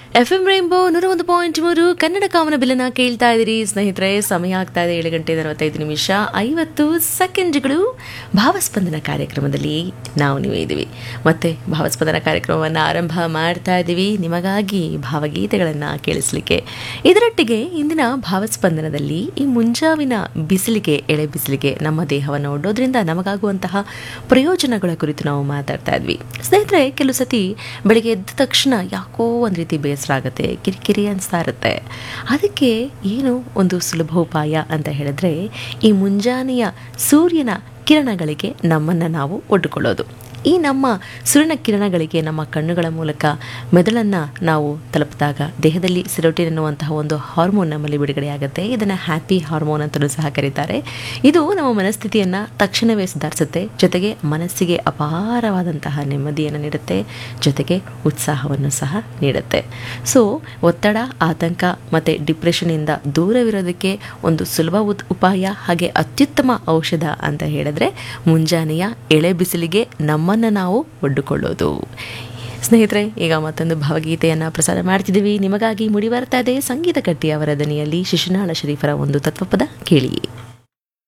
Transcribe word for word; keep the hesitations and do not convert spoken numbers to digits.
F M rainbow ನೂರ ಒಂದು point ಮೂರು ಕನ್ನಡ ಕಾಮನ ಬಿಲ್ಲನ್ನ ಕೇಳ್ತಾ ಇದ್ದೀರಿ ಸ್ನೇಹಿತರೆ. ಸಮಯ ಆಗ್ತಾ ಇದೆ ಏಳು ಗಂಟೆ ನಲವತ್ತೈದು ನಿಮಿಷ ಐವತ್ತು ಸೆಕೆಂಡ್ಗಳು. ಭಾವಸ್ಪಂದನ ಕಾರ್ಯಕ್ರಮದಲ್ಲಿ ನಾವು ನೀವು ಇದ್ದೀವಿ. ಮತ್ತೆ ಭಾವಸ್ಪಂದನ ಕಾರ್ಯಕ್ರಮವನ್ನು ಆರಂಭ ಮಾಡ್ತಾ ಇದ್ದೀವಿ ನಿಮಗಾಗಿ ಭಾವಗೀತೆಗಳನ್ನು ಕೇಳಿಸ್ಲಿಕ್ಕೆ. ಇದರೊಟ್ಟಿಗೆ ಇಂದಿನ ಭಾವಸ್ಪಂದನದಲ್ಲಿ ಈ ಮುಂಜಾವಿನ ಬಿಸಿಲಿಗೆ, ಎಳೆ ಬಿಸಿಲಿಗೆ ನಮ್ಮ ದೇಹವನ್ನು ಒಡ್ಡೋದ್ರಿಂದ ನಮಗಾಗುವಂತಹ ಪ್ರಯೋಜನಗಳ ಕುರಿತು ನಾವು ಮಾತಾಡ್ತಾ ಇದ್ವಿ ಸ್ನೇಹಿತರೆ. ಕೆಲವು ಸತಿ ಬೆಳಿಗ್ಗೆ ಎದ್ದ ತಕ್ಷಣ ಯಾಕೋ ಒಂದು ರೀತಿ ಬೇಸರ ಆಗುತ್ತೆ, ಕಿರಿಕಿರಿ ಅನಿಸ್ತಾ ಇರುತ್ತೆ. ಅದಕ್ಕೆ ಏನು ಒಂದು ಸುಲಭ ಉಪಾಯ ಅಂತ ಹೇಳಿದ್ರೆ, ಈ ಮುಂಜಾನೆಯ ಸೂರ್ಯನ ಕಿರಣಗಳಿಗೆ ನಮ್ಮನ್ನು ನಾವು ಒಡ್ಡಿಕೊಳ್ಳೋದು. ಈ ನಮ್ಮ ಸೂರ್ಯನ ಕಿರಣಗಳಿಗೆ ನಮ್ಮ ಕಣ್ಣುಗಳ ಮೂಲಕ ಮೆದುಳನ್ನು ನಾವು ತಲುಪಿದಾಗ ದೇಹದಲ್ಲಿ ಸಿರೋಟಿನ್ ಎನ್ನುವಂತಹ ಒಂದು ಹಾರ್ಮೋನ್ ನಮ್ಮಲ್ಲಿ ಬಿಡುಗಡೆಯಾಗುತ್ತೆ. ಇದನ್ನು ಹ್ಯಾಪಿ ಹಾರ್ಮೋನ್ ಅಂತಲೂ ಸಹ ಕರೀತಾರೆ. ಇದು ನಮ್ಮ ಮನಸ್ಥಿತಿಯನ್ನು ತಕ್ಷಣವೇ ಸುಧಾರಿಸುತ್ತೆ, ಜೊತೆಗೆ ಮನಸ್ಸಿಗೆ ಅಪಾರವಾದಂತಹ ನೆಮ್ಮದಿಯನ್ನು ನೀಡುತ್ತೆ, ಜೊತೆಗೆ ಉತ್ಸಾಹವನ್ನು ಸಹ ನೀಡುತ್ತೆ. ಸೊ ಒತ್ತಡ, ಆತಂಕ ಮತ್ತು ಡಿಪ್ರೆಷನ್ನಿಂದ ದೂರವಿರೋದಕ್ಕೆ ಒಂದು ಸುಲಭ ಉಪಾಯ ಹಾಗೆ ಅತ್ಯುತ್ತಮ ಔಷಧ ಅಂತ ಹೇಳಿದ್ರೆ ಮುಂಜಾನೆಯ ಎಳೆ ಬಿಸಿಲಿಗೆ ನಮ್ಮ ನಾವು ಒಡ್ಡಿಕೊಳ್ಳೋದು. ಸ್ನೇಹಿತರೆ, ಈಗ ಮತ್ತೊಂದು ಭಾವಗೀತೆಯನ್ನು ಪ್ರಸಾರ ಮಾಡ್ತಿದ್ದೀವಿ. ನಿಮಗಾಗಿ ಮುಡಿ ಬರ್ತಾ ಇದೆ ಸಂಗೀತ ಕಟ್ಟಿ ಅವರ ದನಿಯಲ್ಲಿ ಶಿಶುನಾಳ ಶರೀಫರ ಒಂದು ತತ್ವಪದ ಕೇಳಿ.